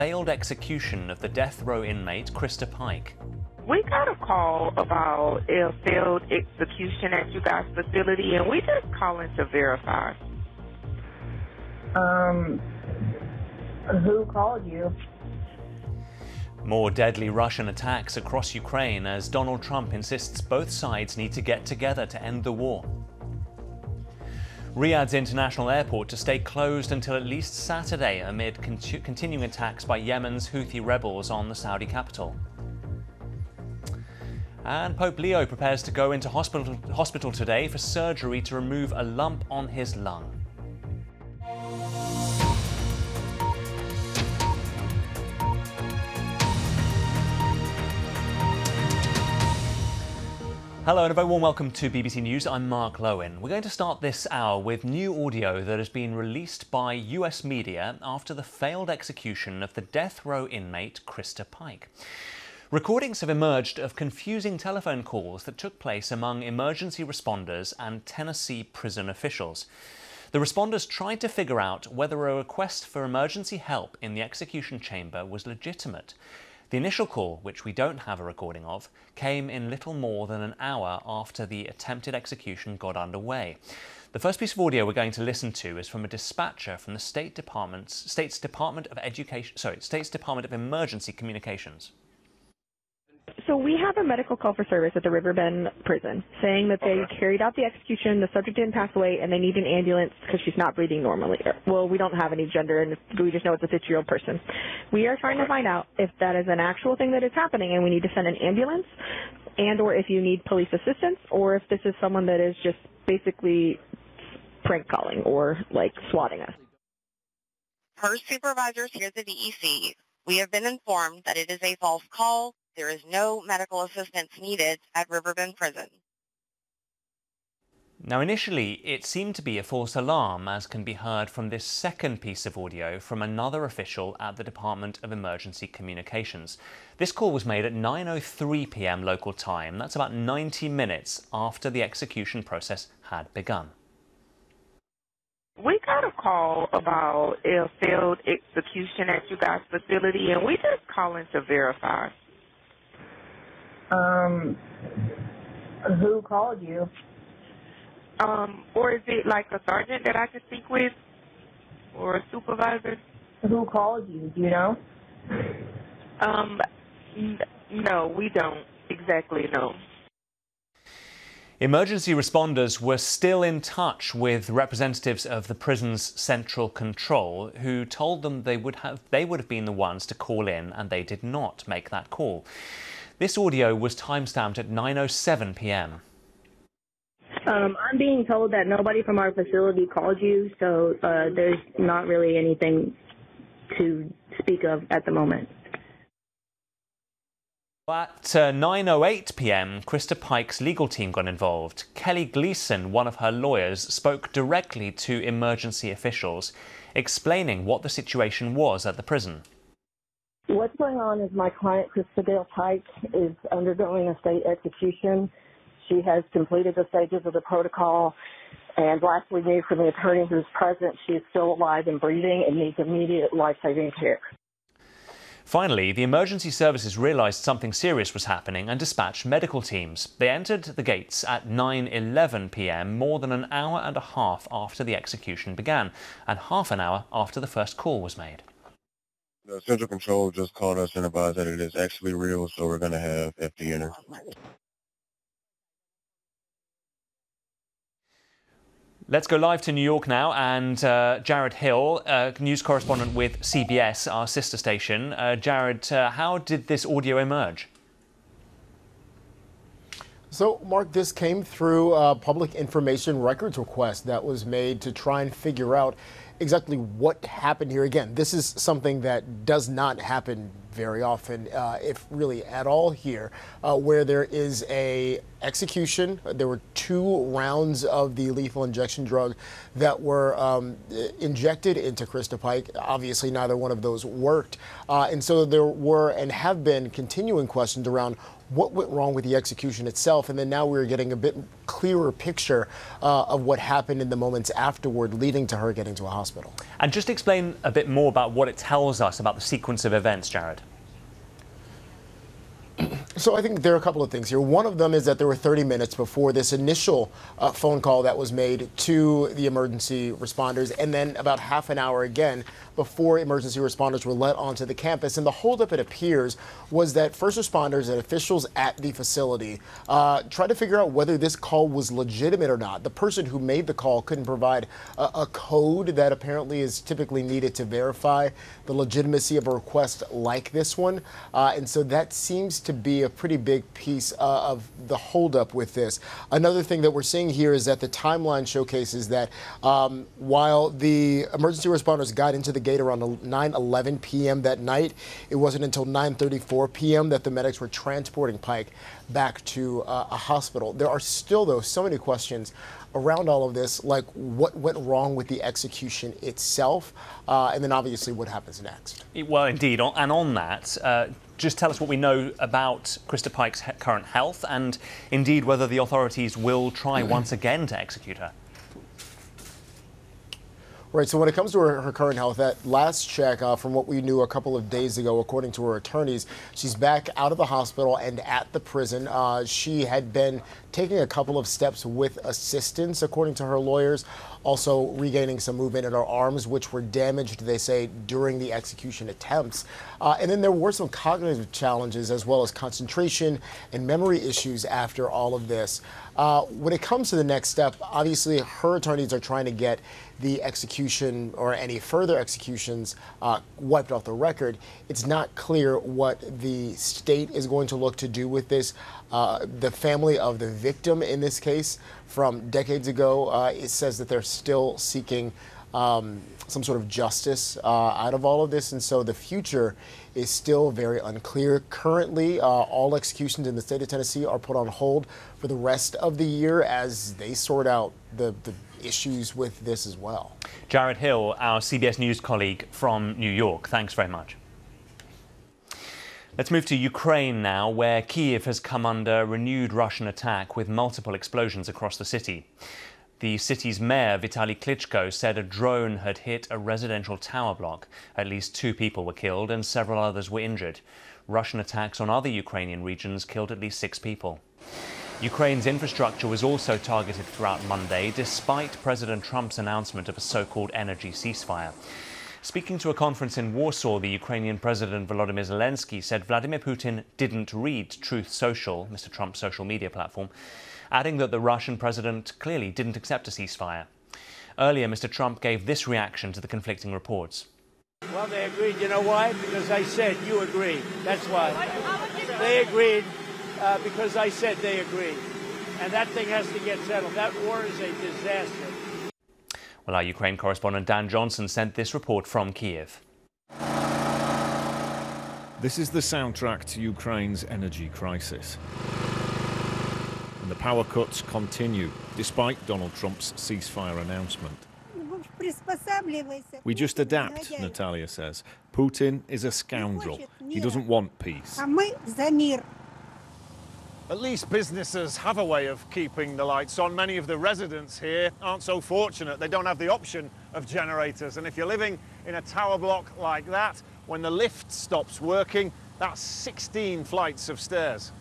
Failed execution of the death row inmate Krista Pike. We got a call about a failed execution at you guys' facility, and we just calling to verify. Who called you? More deadly Russian attacks across Ukraine as Donald Trump insists both sides need to get together to end the war. Riyadh's international airport to stay closed until at least Saturday amid continuing attacks by Yemen's Houthi rebels on the Saudi capital. And Pope Leo prepares to go into hospital today for surgery to remove a lump on his lung. Hello and a very warm welcome to BBC News. I'm Mark Lowen. We're going to start this hour with new audio that has been released by US media after the failed execution of the death row inmate Krista Pike. Recordings have emerged of confusing telephone calls that took place among emergency responders and Tennessee prison officials. The responders tried to figure out whether a request for emergency help in the execution chamber was legitimate. The initial call, which we don't have a recording of, came in little more than an hour after the attempted execution got underway. The first piece of audio we're going to listen to is from a dispatcher from the State's Department of Emergency Communications. So we have a medical call for service at the Riverbend prison saying that they carried out the execution, the subject didn't pass away, and they need an ambulance because she's not breathing normally. Well, we don't have any gender, and we just know it's a 50-year-old person. We are trying to find out if that is an actual thing that is happening and we need to send an ambulance, and or if you need police assistance, or if this is someone that is just basically prank calling or like swatting us. Per supervisors here at the DEC, we have been informed that it is a false call. There is no medical assistance needed at Riverbend Prison. Now, initially, it seemed to be a false alarm, as can be heard from this second piece of audio from another official at the Department of Emergency Communications. This call was made at 9:03 p.m. local time. That's about 90 minutes after the execution process had begun. We got a call about a failed execution at you guys' facility, and we just calling to verify. Who called you? Or is it like a sergeant that I can speak with? Or a supervisor? Who called you? Do you know? No, we don't exactly know. Emergency responders were still in touch with representatives of the prison's central control, who told them they would have been the ones to call in, and they did not make that call. This audio was timestamped at 9:07 p.m. I'm being told that nobody from our facility called you, so there's not really anything to speak of at the moment. At 9:08 p.m, Krista Pike's legal team got involved. Kelly Gleason, one of her lawyers, spoke directly to emergency officials, explaining what the situation was at the prison. What's going on is my client, Krista Pike, is undergoing a state execution. She has completed the stages of the protocol, and last we knew from the attorney who's present, she is still alive and breathing and needs immediate life-saving care. Finally, the emergency services realised something serious was happening and dispatched medical teams. They entered the gates at 9:11 p.m, more than an hour and a half after the execution began, and half an hour after the first call was made. The Central Control just called us and advised that it is actually real, so we're going to have FD enter. Let's go live to New York now, and Jared Hill, news correspondent with CBS, our sister station. Jared, how did this audio emerge? So, Mark, this came through a public information records request that was made to try and figure out exactly what happened here. Again, this is something that does not happen very often, if really at all here, where there is a execution. There were 2 rounds of the lethal injection drug that were injected into Krista Pike. Obviously, neither one of those worked. And so there were and have been continuing questions around what went wrong with the execution itself, and then now we're getting a bit clearer picture of what happened in the moments afterward, leading to her getting to a hospital. And just explain a bit more about what it tells us about the sequence of events, Jared. So I think there are a couple of things here. One of them is that there were 30 minutes before this initial phone call that was made to the emergency responders, and then about half an hour again before emergency responders were let onto the campus. And the holdup, it appears, was that first responders and officials at the facility tried to figure out whether this call was legitimate or not. The person who made the call couldn't provide a code that apparently is typically needed to verify the legitimacy of a request like this one. And so that seems to be a pretty big piece of the holdup with this. Another thing that we're seeing here is that the timeline showcases that while the emergency responders got into the gate around 9:11 p.m. that night, it wasn't until 9:34 p.m. that the medics were transporting Pike back to a hospital. There are still, though, so many questions around all of this, like what went wrong with the execution itself, and then obviously what happens next. Well, indeed, and on that, just tell us what we know about Krista Pike's current health, and indeed whether the authorities will try once again to execute her. Right, so when it comes to her current health, that last check from what we knew a couple of days ago, according to her attorneys, she's back out of the hospital and at the prison. She had been taking a couple of steps with assistance, according to her lawyers, also regaining some movement in her arms, which were damaged, they say, during the execution attempts. And then there were some cognitive challenges as well as concentration and memory issues after all of this. When it comes to the next step, obviously her attorneys are trying to get the execution or any further executions wiped off the record. It's not clear what the state is going to look to do with this. The family of the victim in this case from decades ago, it says that they're still seeking some sort of justice out of all of this, and so the future is still very unclear. Currently, all executions in the state of Tennessee are put on hold for the rest of the year as they sort out the issues with this as well. Jared Hill, our CBS News colleague from New York, thanks very much. Let's move to Ukraine now, where Kyiv has come under renewed Russian attack with multiple explosions across the city. The city's mayor, Vitaly Klitschko, said a drone had hit a residential tower block. At least 2 people were killed and several others were injured. Russian attacks on other Ukrainian regions killed at least 6 people. Ukraine's infrastructure was also targeted throughout Monday, despite President Trump's announcement of a so-called energy ceasefire. Speaking to a conference in Warsaw, the Ukrainian President Volodymyr Zelensky said Vladimir Putin didn't read Truth Social, Mr. Trump's social media platform, adding that the Russian president clearly didn't accept a ceasefire. Earlier, Mr. Trump gave this reaction to the conflicting reports. Well, they agreed. You know why? Because I said you agreed. That's why. They agreed because I said they agreed. And that thing has to get settled. That war is a disaster. Well, our Ukraine correspondent Dan Johnson sent this report from Kyiv. This is the soundtrack to Ukraine's energy crisis. And the power cuts continue, despite Donald Trump's ceasefire announcement. We just adapt, Natalia says. Putin is a scoundrel. He doesn't want peace. At least businesses have a way of keeping the lights on. Many of the residents here aren't so fortunate. They don't have the option of generators. And if you're living in a tower block like that, when the lift stops working, that's 16 flights of stairs.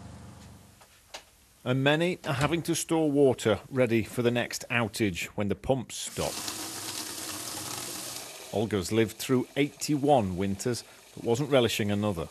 And many are having to store water ready for the next outage when the pumps stop. Olga's lived through 81 winters, but wasn't relishing another.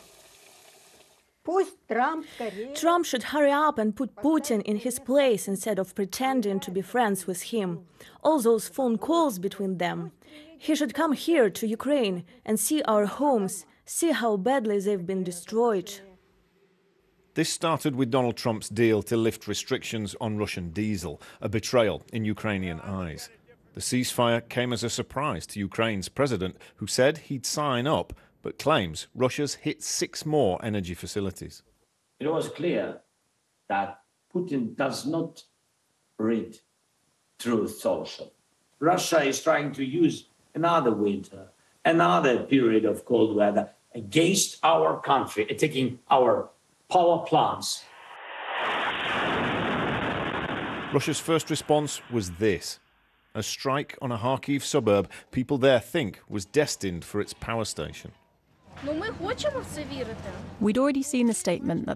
Trump should hurry up and put Putin in his place instead of pretending to be friends with him. All those phone calls between them. He should come here to Ukraine and see our homes, see how badly they've been destroyed. This started with Donald Trump's deal to lift restrictions on Russian diesel, a betrayal in Ukrainian eyes. The ceasefire came as a surprise to Ukraine's president, who said he'd sign up, but claims Russia's hit 6 more energy facilities. It was clear that Putin does not read Truth Social. Russia is trying to use another winter, another period of cold weather against our country, attacking our power plants. Russia's first response was this. A strike on a Kharkiv suburb people there think was destined for its power station. We'd already seen a statement that